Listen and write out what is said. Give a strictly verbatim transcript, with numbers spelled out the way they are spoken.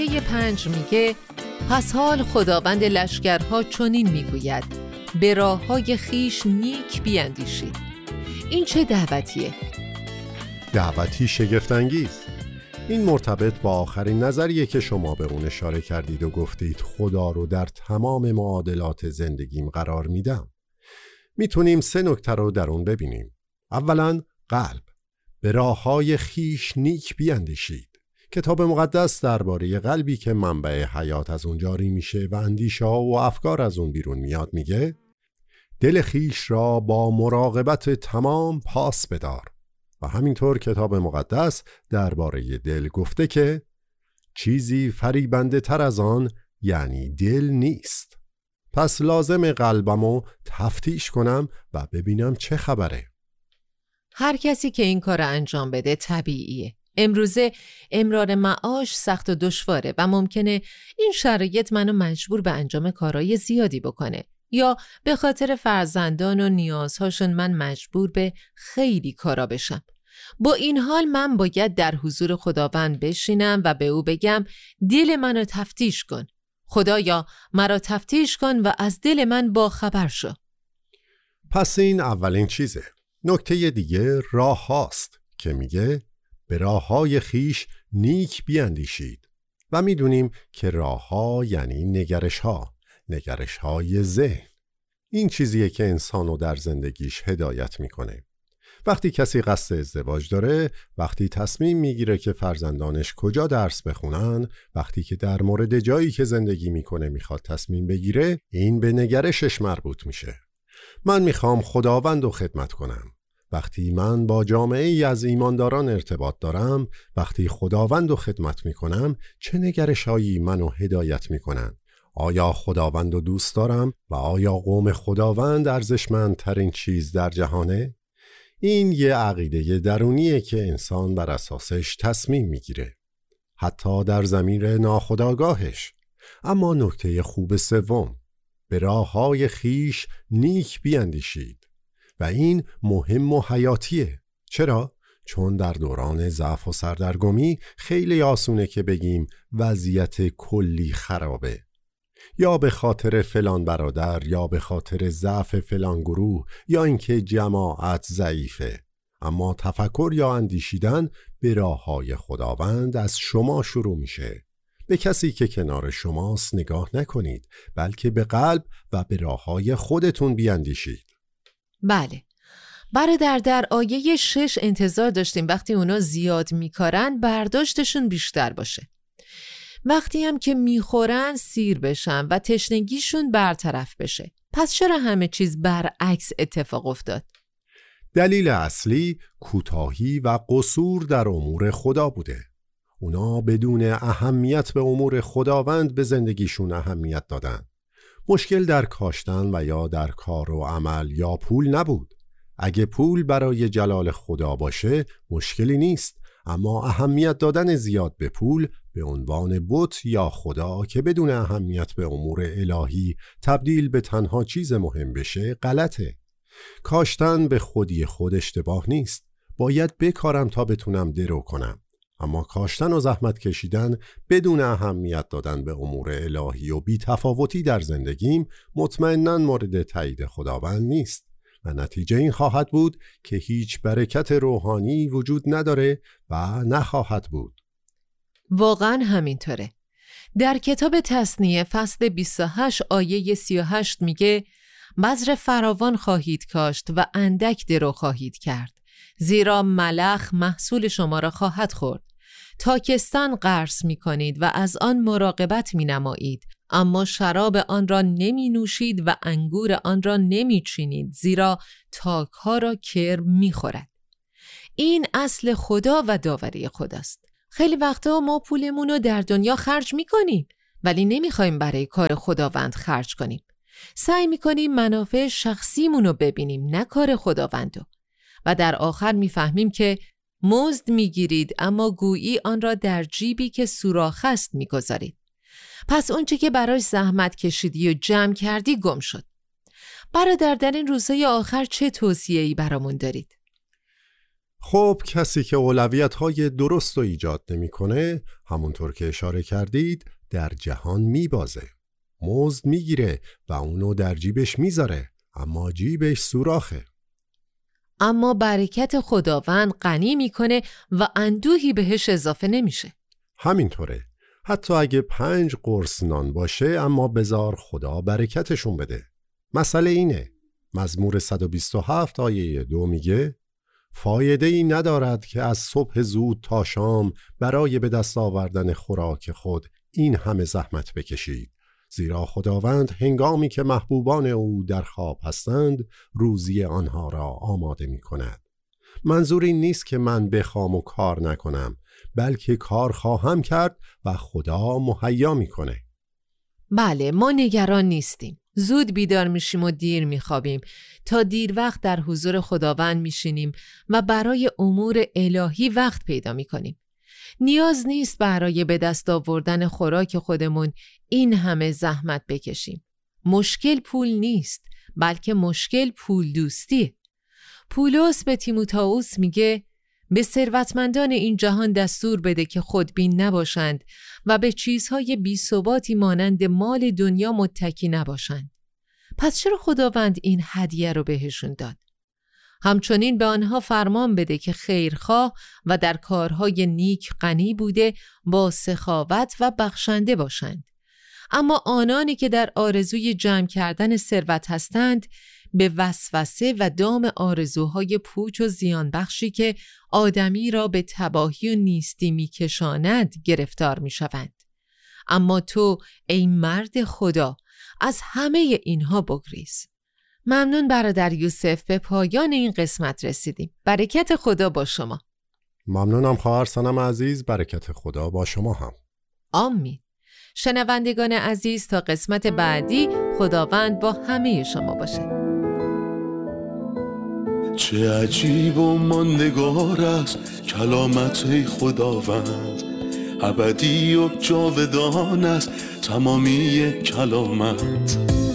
آیه پنج میگه پس حال خداوند لشکرها چنین میگوید به راه‌های خیش نیک بیندیشید. این چه دعوتیه؟ دعوتی شگفت‌انگیز. این مرتبط با آخرین نظریه که شما به اون اشاره کردید و گفتید خدا رو در تمام معادلات زندگیم قرار میدم. میتونیم سه نکته رو در اون ببینیم. اولاً قلب. به راه‌های خیش نیک بیندیشید. کتاب مقدس درباره قلبی که منبع حیات از اون جاری میشه و اندیشه ها و افکار از اون بیرون میاد میگه دل خیش را با مراقبت تمام پاس بدار. و همینطور کتاب مقدس درباره دل گفته که چیزی فریبنده تر از آن یعنی دل نیست. پس لازم قلبمو تفتیش کنم و ببینم چه خبره. هر کسی که این کار انجام بده طبیعیه. امروزه امرار معاش سخت و دشواره و ممکنه این شرایط منو مجبور به انجام کارهای زیادی بکنه یا به خاطر فرزندان و نیازهاشون من مجبور به خیلی کارا بشم. با این حال من باید در حضور خداوند بشینم و به او بگم دل منو تفتیش کن. خدایا مرا تفتیش کن و از دل من با خبر شو. پس این اولین چیزه. نکته دیگه راه هاست که میگه به راه های خیش نیک بیندیشید و میدونیم که راه ها یعنی نگرش ها، نگرش های ذهن. این چیزیه که انسانو در زندگیش هدایت میکنه. وقتی کسی قصد ازدواج داره، وقتی تصمیم میگیره که فرزندانش کجا درس بخونن، وقتی که در مورد جایی که زندگی میکنه میخواد تصمیم بگیره، این به نگرشش مربوط میشه. من میخوام خداوند رو خدمت کنم. وقتی من با جامعه ای از ایمانداران ارتباط دارم، وقتی خداوند رو خدمت میکنم، چه نگرش هایی منو هدایت میکنن؟ آیا خداوند رو دوست دارم و آیا قوم خداوند ارزشمندترین چیز در جهانه؟ این یه عقیده درونیه که انسان بر اساسش تصمیم میگیره، حتی در ضمیر ناخودآگاهش. اما نکته خوب سوم، به راه‌های خیش نیک بیندیشید. و این مهم و حیاتیه. چرا؟ چون در دوران ضعف و سردرگمی خیلی آسونه که بگیم وضعیت کلی خرابه، یا به خاطر فلان برادر، یا به خاطر ضعف فلان گروه، یا اینکه جماعت ضعیفه. اما تفکر یا اندیشیدن به راه‌های خداوند از شما شروع میشه. به کسی که کنار شماست نگاه نکنید، بلکه به قلب و به راه‌های خودتون بیاندیشید. بله، برادر در آیه شش انتظار داشتیم وقتی اونا زیاد میکارن برداشتشون بیشتر باشه. وقتی هم که میخورن سیر بشن و تشنگیشون برطرف بشه. پس چرا همه چیز برعکس اتفاق افتاد؟ دلیل اصلی کوتاهی و قصور در امور خدا بوده. اونا بدون اهمیت به امور خداوند به زندگیشون اهمیت دادن. مشکل در کاشتن و یا در کار و عمل یا پول نبود. اگه پول برای جلال خدا باشه مشکلی نیست، اما اهمیت دادن زیاد به پول به عنوان بت یا خدا که بدون اهمیت به امور الهی تبدیل به تنها چیز مهم بشه غلطه. کاشتن به خودی خود اشتباه نیست. باید بکارم تا بتونم درو کنم. اما کاشتن و زحمت کشیدن بدون اهمیت دادن به امور الهی و بی تفاوتی در زندگیم مطمئناً مورد تایید خداوند نیست و نتیجه این خواهد بود که هیچ برکت روحانی وجود نداره و نخواهد بود. واقعاً همینطوره. در کتاب تثنیه فصل بیست و هشت آیه سی و هشت میگه بذر فراوان خواهید کاشت و اندک درو خواهید کرد، زیرا ملخ محصول شما را خواهد خورد. تاکستان غرس می کنید و از آن مراقبت می نمایید، اما شراب آن را نمی نوشید و انگور آن را نمی چینید، زیرا تاک ها را کرم می خورد. این اصل خدا و داوری خداست. خیلی وقتا ما پولمون رو در دنیا خرج می کنیم ولی نمی خوایم برای کار خداوند خرج کنیم. سعی می کنیم منافع شخصیمون رو ببینیم، نه کار خداوندو. و در آخر می فهمیم که مزد می گیرید اما گویی آن را در جیبی که سوراخ است می گذارید. پس اونچه که برای زحمت کشیدی و جمع کردی گم شد. برادر در این روزهای آخر چه توصیه‌ای برامون دارید؟ خب کسی که اولویت‌های درست رو ایجاد نمی‌کنه، همونطور که اشاره کردید در جهان میبازه. مزد میگیره و اونو در جیبش میذاره، اما جیبش سوراخه. اما برکت خداوند غنی میکنه و اندوهی بهش اضافه نمیشه. همینطوره. حتی اگه پنج قرص نان باشه، اما بذار خدا برکتشون بده. مسئله اینه. مزمور صد و بیست و هفت آیه دو میگه فایده ای ندارد که از صبح زود تا شام برای به دست آوردن خوراک خود این همه زحمت بکشید، زیرا خداوند هنگامی که محبوبان او در خواب هستند روزی آنها را آماده می کند. منظور این نیست که من بخوام و کار نکنم، بلکه کار خواهم کرد و خدا مهیا می کنه. بله، ما نگران نیستیم. زود بیدار میشیم و دیر میخوابیم تا دیر وقت در حضور خداوند میشینیم و برای امور الهی وقت پیدا میکنیم. نیاز نیست برای به دست آوردن خوراک خودمون این همه زحمت بکشیم. مشکل پول نیست، بلکه مشکل پول دوستیه. پولس به تیموتائوس میگه به ثروتمندان این جهان دستور بده که خودبین نباشند و به چیزهای بی‌ثباتی مانند مال دنیا متکی نباشند. پس چرا خداوند این هدیه رو بهشون داد؟ همچنین به آنها فرمان بده که خیرخواه و در کارهای نیک غنی بوده با سخاوت و بخشنده باشند. اما آنانی که در آرزوی جمع کردن ثروت هستند به وسوسه و دام آرزوهای پوچ و زیان بخشی که آدمی را به تباهی و نیستی میکشاند گرفتار میشوند. اما تو ای مرد خدا از همه اینها بگریز. ممنون برادر یوسف، به پایان این قسمت رسیدیم. برکت خدا با شما. ممنونم خواهر سنم عزیز، برکت خدا با شما هم. آمین. شنوندگان عزیز، تا قسمت بعدی خداوند با همه شما باشه. چه عجیب و ماندگار است کلامت خداوند، ابدی و جاودان است تمامی کلامت.